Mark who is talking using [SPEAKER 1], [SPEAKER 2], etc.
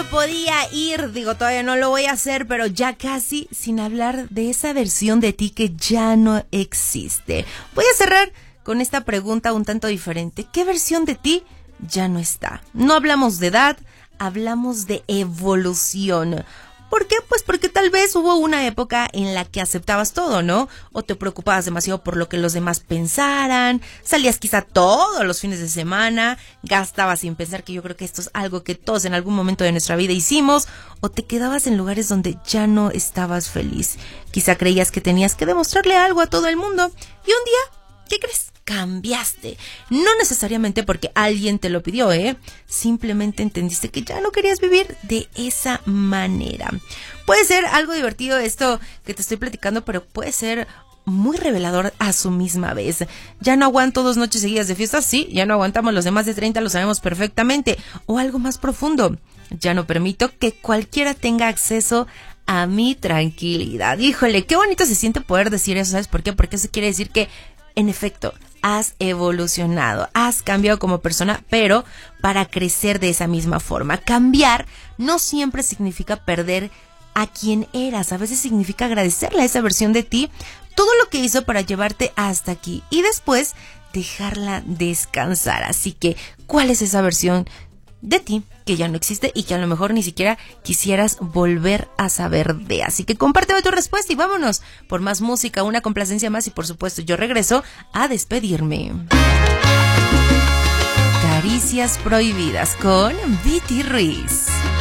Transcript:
[SPEAKER 1] podía ir, digo, todavía no lo voy a hacer, pero ya casi, sin hablar de esa versión de ti que ya no existe. Voy a cerrar con esta pregunta un tanto diferente. ¿Qué versión de ti ya no está? No hablamos de edad, hablamos de evolución. ¿Por qué? Pues porque tal vez hubo una época en la que aceptabas todo, ¿no? O te preocupabas demasiado por lo que los demás pensaran, salías quizá todos los fines de semana, gastabas sin pensar, que yo creo que esto es algo que todos en algún momento de nuestra vida hicimos, o te quedabas en lugares donde ya no estabas feliz. Quizá creías que tenías que demostrarle algo a todo el mundo, y un día, ¿qué crees? Cambiaste. No necesariamente porque alguien te lo pidió, simplemente entendiste que ya no querías vivir de esa manera. Puede ser algo divertido esto que te estoy platicando, pero puede ser muy revelador a su misma vez. Ya no aguanto 2 noches seguidas de fiesta, sí, ya no aguantamos los de más de 30, lo sabemos perfectamente. O algo más profundo, ya no permito que cualquiera tenga acceso a mi tranquilidad. Híjole, qué bonito se siente poder decir eso, ¿sabes por qué? Porque eso quiere decir que, en efecto, has evolucionado, has cambiado como persona, pero para crecer de esa misma forma. Cambiar no siempre significa perder a quien eras, a veces significa agradecerle a esa versión de ti todo lo que hizo para llevarte hasta aquí y después dejarla descansar. Así que, ¿cuál es esa versión de ti que ya no existe y que a lo mejor ni siquiera quisieras volver a saber de? Así que compárteme tu respuesta y vámonos por más música, una complacencia más y por supuesto yo regreso a despedirme. Caricias prohibidas con Viti Ruiz.